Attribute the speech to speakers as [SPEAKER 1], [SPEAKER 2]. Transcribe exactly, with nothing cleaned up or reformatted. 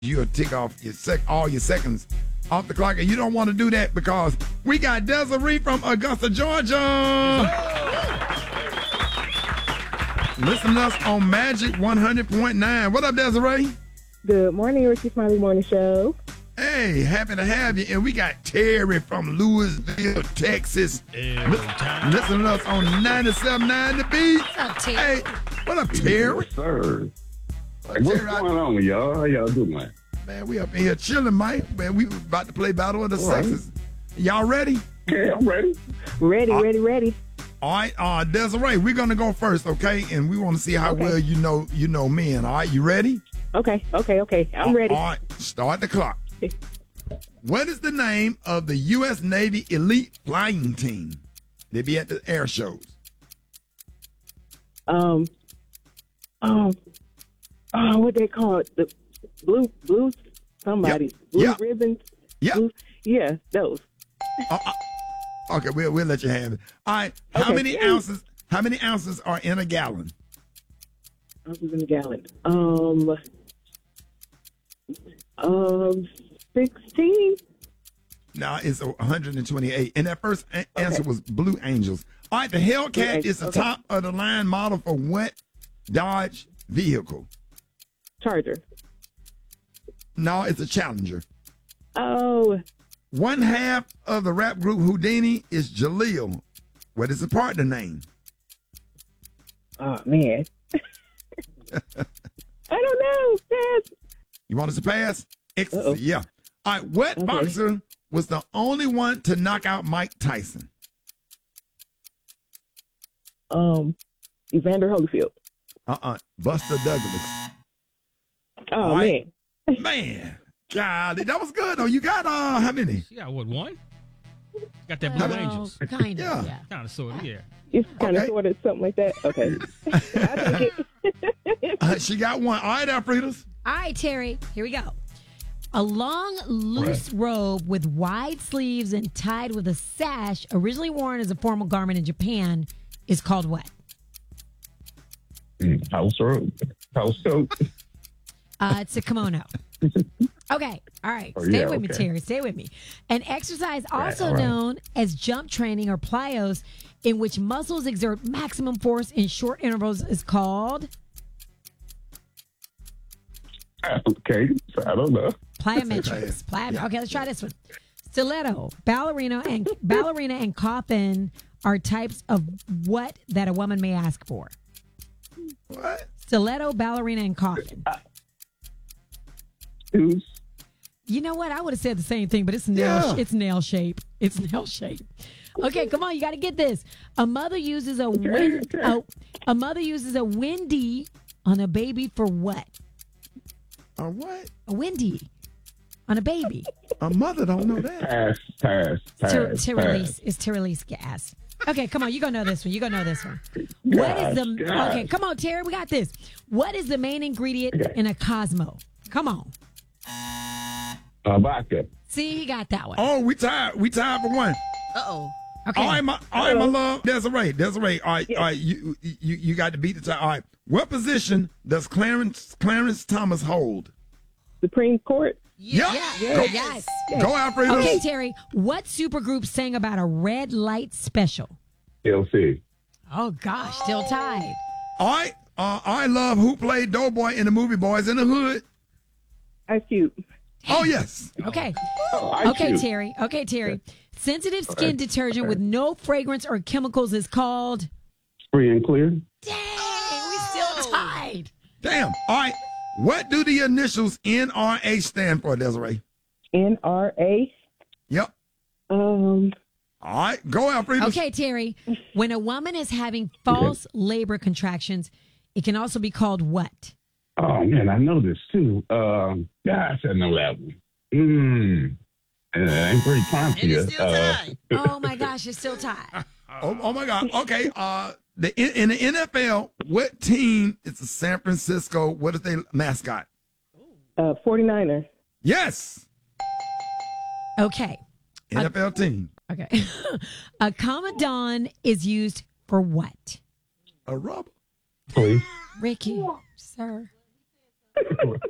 [SPEAKER 1] You'll tick off your sec all your seconds off the clock, and you don't want to do that because we got Desiree from Augusta, Georgia. Listen to us on Magic one hundred point nine. What up, Desiree?
[SPEAKER 2] Good morning, Ricky Smiley Morning Show.
[SPEAKER 1] Hey, happy to have you. And we got Terry from Louisville, Texas. Listen, listen to us on ninety-seven point nine The Beat.
[SPEAKER 3] What's up, Terry?
[SPEAKER 1] Hey, what up, Terry?
[SPEAKER 4] Yes, sir. Like, what's
[SPEAKER 1] Terry, I-
[SPEAKER 4] going on, y'all? How y'all doing?
[SPEAKER 1] Man, we up in here chilling, Mike. Man, we about to play Battle of the
[SPEAKER 4] All right.
[SPEAKER 1] Sexes. Y'all ready?
[SPEAKER 4] Okay, I'm ready.
[SPEAKER 2] Ready,
[SPEAKER 1] Uh,
[SPEAKER 2] ready, ready.
[SPEAKER 1] All right, uh, Desiree, we're gonna go first, okay? And we want to see how
[SPEAKER 2] Okay.
[SPEAKER 1] well you know you know men. All right, you ready?
[SPEAKER 2] Okay, okay, okay. I'm
[SPEAKER 1] Uh,
[SPEAKER 2] ready.
[SPEAKER 1] All right, start the clock. What is the name of the U S Navy elite flying team? They be at the air shows.
[SPEAKER 2] Um, um, oh, what they call it? The blue, blue, somebody,
[SPEAKER 1] Yep.
[SPEAKER 2] blue
[SPEAKER 1] Yep.
[SPEAKER 2] ribbons.
[SPEAKER 1] Yep.
[SPEAKER 2] Blue, yeah, those.
[SPEAKER 1] Uh, uh, okay, we'll we'll let you have it. All right, how
[SPEAKER 2] Okay.
[SPEAKER 1] many ounces? How many ounces are in a gallon?
[SPEAKER 2] Ounces in a gallon. Um, um, sixteen.
[SPEAKER 1] No, it's one hundred twenty-eight. And that first a- answer
[SPEAKER 2] Okay.
[SPEAKER 1] was Blue Angels. All right, the Hellcat
[SPEAKER 2] Angels,
[SPEAKER 1] is the
[SPEAKER 2] okay.
[SPEAKER 1] top of the line model for what Dodge vehicle?
[SPEAKER 2] Charger.
[SPEAKER 1] No, it's a Challenger.
[SPEAKER 2] Oh,
[SPEAKER 1] One half of the rap group Houdini is Jaleel. What is the partner name?
[SPEAKER 2] oh man. I don't know. Pass.
[SPEAKER 1] You want us to pass? Ecstasy,
[SPEAKER 2] Uh-oh.
[SPEAKER 1] yeah. All right, what
[SPEAKER 2] Okay.
[SPEAKER 1] boxer was the only one to knock out Mike Tyson?
[SPEAKER 2] Um, Evander Holyfield.
[SPEAKER 1] Uh-uh, Buster Douglas.
[SPEAKER 2] Oh
[SPEAKER 1] All right.
[SPEAKER 2] man.
[SPEAKER 1] Man, God, that was good, though. You got, uh, how many?
[SPEAKER 5] She got what, one? Got that Blue
[SPEAKER 3] Well,
[SPEAKER 5] Angels.
[SPEAKER 3] kind of,
[SPEAKER 1] Yeah.
[SPEAKER 3] yeah.
[SPEAKER 5] Kind of, sort of, yeah.
[SPEAKER 2] It's kind of
[SPEAKER 1] Okay.
[SPEAKER 2] sort of something like that. Okay. I take it.
[SPEAKER 1] Uh, she got one. All right, Alfredas.
[SPEAKER 3] All right, Terry, here we go. A long, loose robe with wide sleeves and tied with a sash, originally worn as a formal garment in Japan, is called what?
[SPEAKER 4] Mm, House road. House coat.
[SPEAKER 3] Uh, it's a kimono. Okay, all right.
[SPEAKER 4] Oh,
[SPEAKER 3] Stay
[SPEAKER 4] yeah,
[SPEAKER 3] with me,
[SPEAKER 4] okay.
[SPEAKER 3] Terry. Stay with me. An exercise also
[SPEAKER 4] all right.
[SPEAKER 3] known as jump training or plyos, in which muscles exert maximum force in short intervals, is called
[SPEAKER 4] Okay, so I don't know.
[SPEAKER 3] plyometrics. Plyo- okay, let's try this one. Stiletto, ballerina, and ballerina and coffin are types of what that a woman may ask for.
[SPEAKER 1] What?
[SPEAKER 3] Stiletto, ballerina, and coffin.
[SPEAKER 4] Who's?
[SPEAKER 3] You know what? I would have said the same thing, but it's nail.
[SPEAKER 1] Yeah.
[SPEAKER 3] It's nail shape. It's nail shape. Okay, come on. You got to get this. A mother uses a win,
[SPEAKER 4] okay.
[SPEAKER 3] a, a mother uses a windy on a baby for what?
[SPEAKER 1] A what?
[SPEAKER 3] A windy on a baby
[SPEAKER 1] A mother don't know that.
[SPEAKER 4] Pass, pass, pass.
[SPEAKER 3] to, to
[SPEAKER 4] pass.
[SPEAKER 3] release is to release gas. Okay, come on. You gonna know this one. You gonna know this one. What is the
[SPEAKER 4] Gosh,
[SPEAKER 3] okay?
[SPEAKER 4] gosh.
[SPEAKER 3] Come on, Terry. We got this. What is the main ingredient
[SPEAKER 4] Okay.
[SPEAKER 3] in a Cosmo? Come on.
[SPEAKER 4] Uh, vodka.
[SPEAKER 3] See, he got that one.
[SPEAKER 1] Oh, we tied. We tied for one.
[SPEAKER 3] Uh-oh. Okay.
[SPEAKER 1] All right, my, all right, my love. Desiree, Desiree. All right, all right. You, you, you got to beat the tie. All right. What position does Clarence Clarence Thomas hold?
[SPEAKER 2] Supreme Court.
[SPEAKER 1] Yeah.
[SPEAKER 3] Yeah. Yes.
[SPEAKER 1] Go, Alfredo.
[SPEAKER 3] Okay, Terry. What supergroup sang about a red light special?
[SPEAKER 4] L C.
[SPEAKER 3] Oh gosh, still tied.
[SPEAKER 1] All right. Uh, I love who played Doughboy in the movie Boys in the Hood.
[SPEAKER 2] Ice Cube.
[SPEAKER 1] Oh yes.
[SPEAKER 3] Okay.
[SPEAKER 4] Oh, I
[SPEAKER 3] Okay,
[SPEAKER 4] choose.
[SPEAKER 3] Terry. Okay, Terry. Sensitive skin
[SPEAKER 4] Okay.
[SPEAKER 3] detergent
[SPEAKER 4] Okay.
[SPEAKER 3] with no fragrance or chemicals is called.
[SPEAKER 4] Free and clear.
[SPEAKER 3] Dang, we still tied.
[SPEAKER 1] Damn. All right. What do the initials N R A stand for, Desiree?
[SPEAKER 2] N R A.
[SPEAKER 1] Yep.
[SPEAKER 2] Um,
[SPEAKER 1] All right. Go, Alfredo.
[SPEAKER 3] Okay, Terry. When a woman is having false labor contractions, it can also be called what?
[SPEAKER 4] Oh man, I know this too. Um, gosh, I know that one. Mmm. Uh, I'm pretty prompt
[SPEAKER 6] And
[SPEAKER 4] here.
[SPEAKER 6] it's still
[SPEAKER 4] Uh,
[SPEAKER 6] tied.
[SPEAKER 3] Oh my gosh, it's still tied.
[SPEAKER 1] Oh, oh my God. Okay. Uh, the in, in the N F L, what team is the San Francisco? What is their mascot?
[SPEAKER 2] uh, forty-niner.
[SPEAKER 1] Yes.
[SPEAKER 3] Okay.
[SPEAKER 1] N F L team.
[SPEAKER 3] Okay. A commandant is used for what?
[SPEAKER 1] A rubber.
[SPEAKER 4] please.
[SPEAKER 3] Ricky, sir.